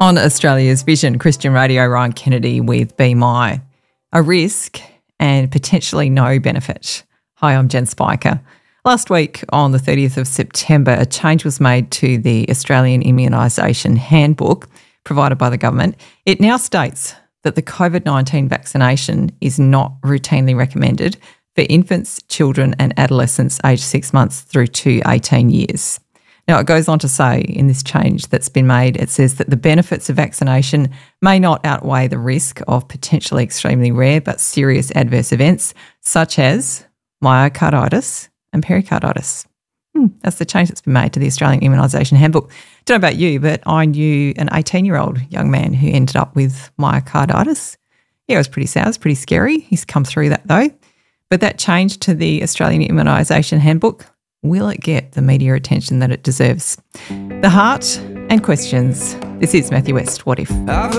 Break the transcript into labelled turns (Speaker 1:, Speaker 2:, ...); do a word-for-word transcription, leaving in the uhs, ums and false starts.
Speaker 1: On Australia's Vision Christian Radio, Ryan Kennedy with Be My. A risk and potentially no benefit. Hi, I'm Jen Spiker. Last week on the thirtieth of September, a change was made to the Australian Immunisation Handbook provided by the government. It now states that the COVID nineteen vaccination is not routinely recommended for infants, children and adolescents aged six months through to eighteen years. Now, it goes on to say in this change that's been made, it says that the benefits of vaccination may not outweigh the risk of potentially extremely rare but serious adverse events such as myocarditis and pericarditis. Hmm, that's the change that's been made to the Australian Immunisation Handbook. Don't know about you, but I knew an eighteen-year-old young man who ended up with myocarditis. Yeah, it was pretty sad, it was pretty scary. He's come through that though. But that change to the Australian Immunisation Handbook, will it get the media attention that it deserves? The heart and questions. This is Matthew West, What If?